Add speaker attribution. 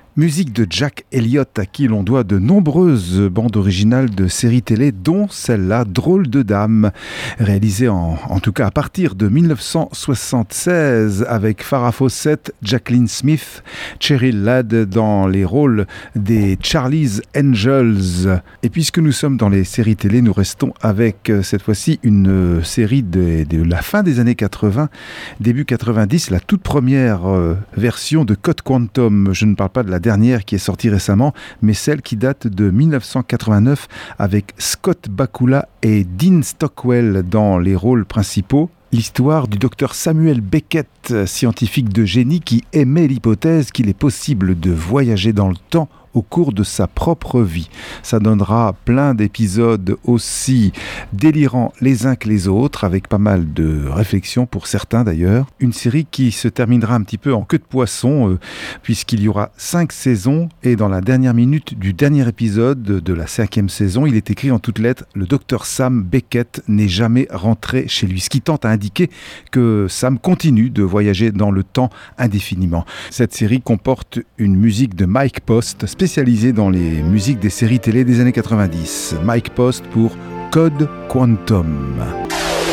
Speaker 1: Musique de Jack Elliott, à qui l'on doit de nombreuses bandes originales de séries télé, dont celle-là, Drôle de Dame, réalisée en tout cas à partir de 1976 avec Farrah Fawcett, Jacqueline Smith, Cheryl Ladd dans les rôles des Charlie's Angels. Et puisque nous sommes dans les séries télé, nous restons avec cette fois-ci une série de la fin des années 80, début 90, la toute première version de Code Quantum. Je ne parle pas de la dernière qui est sortie récemment, mais celle qui date de 1989 avec Scott Bakula et Dean Stockwell dans les rôles principaux. L'histoire du docteur Samuel Beckett, scientifique de génie qui émet l'hypothèse qu'il est possible de voyager dans le temps au cours de sa propre vie. Ça donnera plein d'épisodes aussi délirants les uns que les autres, avec pas mal de réflexions pour certains d'ailleurs. Une série qui se terminera un petit peu en queue de poisson, puisqu'il y aura 5 saisons, et dans la dernière minute du dernier épisode de la 5e saison, il est écrit en toutes lettres « Le docteur Sam Beckett n'est jamais rentré chez lui », ce qui tente à indiquer que Sam continue de voyager dans le temps indéfiniment. Cette série comporte une musique de Mike Post, spécialisé dans les musiques des séries télé des années 90. Mike Post pour Code Quantum.